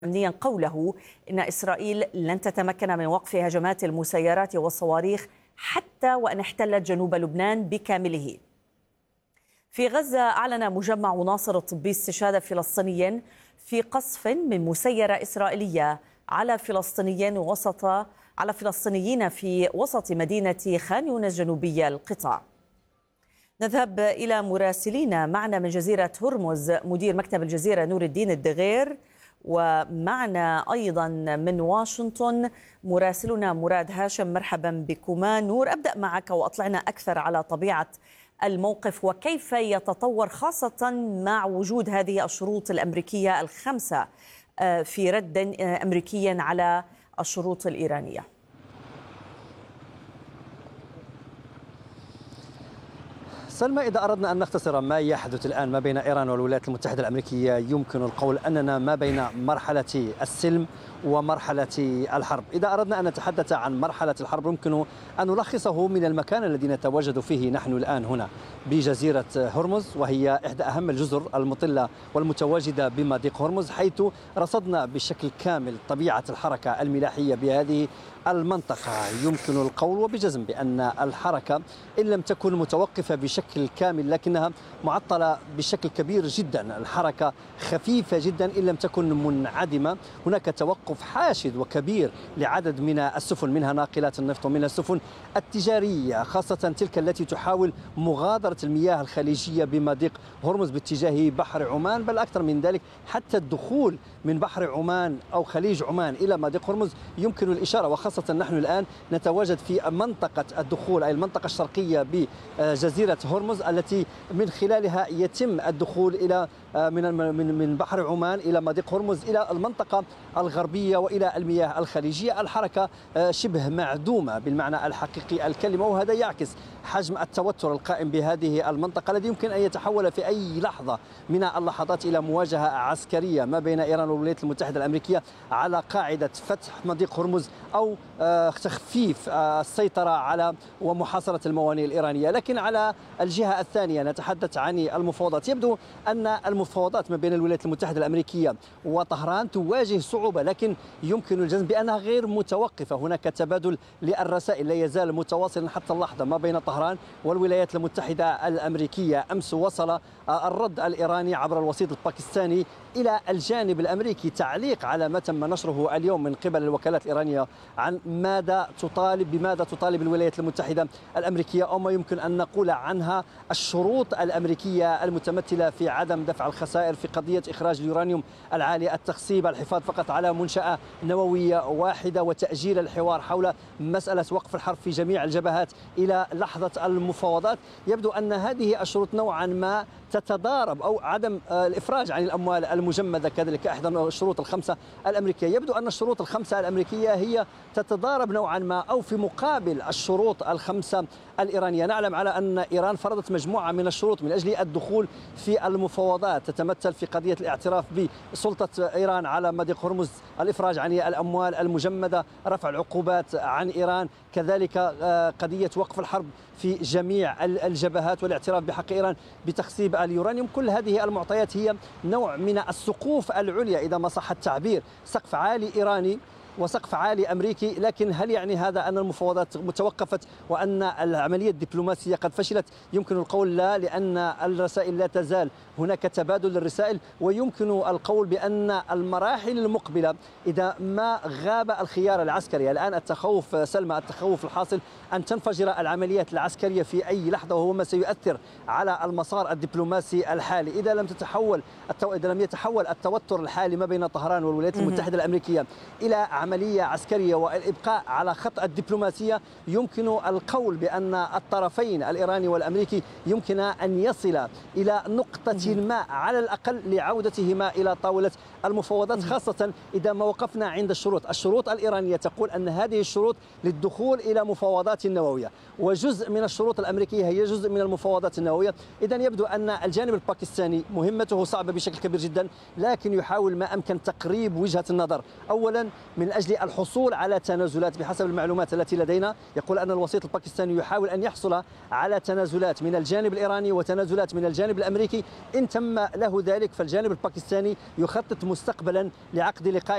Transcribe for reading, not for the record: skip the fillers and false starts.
أمنيا قوله إن إسرائيل لن تتمكن من وقف هجمات المسيرات والصواريخ حتى وأن احتلت جنوب لبنان بكامله. في غزة أعلن مجمع ناصر الطبي استشهاد فلسطيني في قصف من مسيرة إسرائيلية على فلسطينيين في وسط مدينة خان يونس جنوبي القطاع. نذهب إلى مراسلينا معنا من جزيرة هرمز مدير مكتب الجزيرة نور الدين الدغير، ومعنا أيضا من واشنطن مراسلنا مراد هاشم. مرحبا بكما. نور، أبدأ معك وأطلعنا أكثر على طبيعة الموقف وكيف يتطور خاصة مع وجود هذه الشروط الأمريكية الخمسة في رد أمريكي على الشروط الإيرانية. سلمى، إذا أردنا أن نختصر ما يحدث الآن ما بين إيران والولايات المتحدة الأمريكية يمكن القول أننا ما بين مرحلة السلم ومرحلة الحرب. إذا أردنا أن نتحدث عن مرحلة الحرب يمكن أن نلخصه من المكان الذي نتواجد فيه نحن الآن هنا بجزيرة هرمز، وهي إحدى أهم الجزر المطلة والمتواجدة بمضيق هرمز، حيث رصدنا بشكل كامل طبيعة الحركة الملاحية بهذه المنطقة. يمكن القول وبجزم بأن الحركة إن لم تكن متوقفة بشكل كامل لكنها معطلة بشكل كبير جدا. الحركة خفيفة جدا إن لم تكن منعدمة. هناك توقف حاشد وكبير لعدد من السفن، منها ناقلات النفط ومنها السفن التجارية، خاصة تلك التي تحاول مغادرة المياه الخليجية بمضيق هرمز باتجاه بحر عمان، بل أكثر من ذلك حتى الدخول من بحر عمان أو خليج عمان إلى مضيق هرمز يمكن الإشارة، وخاصة نحن الآن نتواجد في منطقة الدخول أي المنطقة الشرقية بجزيرة هرمز التي من خلالها يتم الدخول إلى من بحر عمان إلى مضيق هرمز إلى المنطقة الغربية وإلى المياه الخليجية. الحركة شبه معدومة بالمعنى الحقيقي الكلمة، وهذا يعكس حجم التوتر القائم بهذه المنطقة الذي يمكن أن يتحول في أي لحظة من اللحظات إلى مواجهة عسكرية ما بين إيران والولايات المتحدة الأمريكية على قاعدة فتح مضيق هرمز أو تخفيف السيطرة على ومحاصرة الموانئ الإيرانية. لكن على الجهة الثانية نتحدث عن المفاوضات. يبدو أن المفاوضات ما بين الولايات المتحدة الأمريكية وطهران تواجه صعوبة، لكن يمكن الجزم بأنها غير متوقفة. هناك تبادل للرسائل لا يزال متواصلا حتى اللحظة ما بين طهران والولايات المتحدة الأمريكية. أمس وصل الرد الإيراني عبر الوسيط الباكستاني إلى الجانب الأمريكي، تعليق على ما تم نشره اليوم من قبل الوكالات الإيرانية عن بماذا تطالب الولايات المتحدة الأمريكية، أو ما يمكن أن نقول عنها الشروط الأمريكية المتمثلة في عدم دفع الخسائر في قضية إخراج اليورانيوم العالي التخصيب، الحفاظ فقط على منشأة نووية واحدة، وتأجيل الحوار حول مسألة وقف الحرب في جميع الجبهات إلى لحظة المفاوضات. يبدو أن هذه الشروط نوعا ما تتضارب، أو عدم الإفراج عن الأموال المجمدة كذلك أحد الشروط الخمسة الأمريكية. يبدو أن الشروط الخمسة الأمريكية هي تتضارب نوعا ما أو في مقابل الشروط الخمسة الإيرانية. نعلم على أن إيران فرضت مجموعة من الشروط من أجل الدخول في المفاوضات، تتمثل في قضية الاعتراف بسلطة إيران على مضيق هرمز، الإفراج عن الأموال المجمدة، رفع العقوبات عن إيران، كذلك قضية وقف الحرب في جميع الجبهات والاعتراف بحق إيران بتخصيب اليورانيوم. كل هذه المعطيات هي نوع من السقوف العليا إذا ما صح التعبير، سقف عالي إيراني وسقف عالي أمريكي. لكن هل يعني هذا أن المفاوضات توقفت وأن العملية الدبلوماسية قد فشلت؟ يمكن القول لا، لأن الرسائل لا تزال هناك تبادل للرسائل، ويمكن القول بأن المراحل المقبلة إذا ما غاب الخيار العسكري الآن، التخوف سلمى، التخوف الحاصل أن تنفجر العمليات العسكرية في أي لحظة، وهو ما سيؤثر على المسار الدبلوماسي الحالي. إذا لم يتحول التوتر الحالي ما بين طهران والولايات المتحدة الأمريكية إلى عملية عسكرية والإبقاء على خط الدبلوماسية، يمكن القول بأن الطرفين الإيراني والأمريكي يمكن أن يصل إلى نقطة ما على الأقل لعودتهما إلى طاولة المفاوضات، خاصة إذا ما وقفنا عند الشروط الإيرانية تقول أن هذه الشروط للدخول إلى مفاوضات نووية، وجزء من الشروط الأمريكية هي جزء من المفاوضات النووية. إذا يبدو أن الجانب الباكستاني مهمته صعبة بشكل كبير جدا، لكن يحاول ما أمكن تقريب وجهة النظر، أولا من أجل الحصول على تنازلات. بحسب المعلومات التي لدينا يقول أن الوسيط الباكستاني يحاول أن يحصل على تنازلات من الجانب الإيراني وتنازلات من الجانب الأمريكي. إن تم له ذلك فالجانب الباكستاني يخطط مستقبلا لعقد لقاء